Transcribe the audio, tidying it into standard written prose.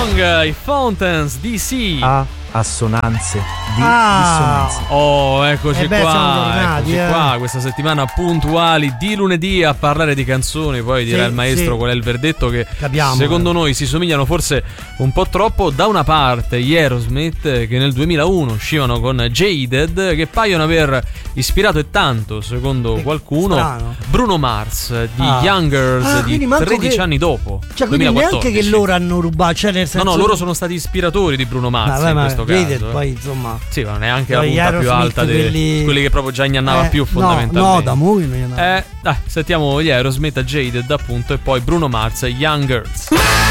Song, i Fountains DC. Assonanze di dissonanze. Oh, eccoci beh, qua, tornati, qua questa settimana puntuali di lunedì a parlare di canzoni. Poi dirà il maestro qual è il verdetto, che capiamo, secondo noi si somigliano forse un po' troppo. Da una parte gli Aerosmith, che nel 2001 uscivano con Jaded, che paiono aver ispirato e tanto, secondo qualcuno, strano, Bruno Mars di Young Girls di 13 anni dopo, cioè, quindi 2014. neanche che loro hanno rubato, cioè nel senso no, loro sono stati ispiratori di Bruno Mars in questo caso. Poi insomma, sì, ma non è anche la punta più alta quelli che proprio già ignannava più, fondamentalmente. No, da noi non ignannava. Dai, sentiamo gli Aerosmith, Jaded appunto, e poi Bruno Mars, Young Girls.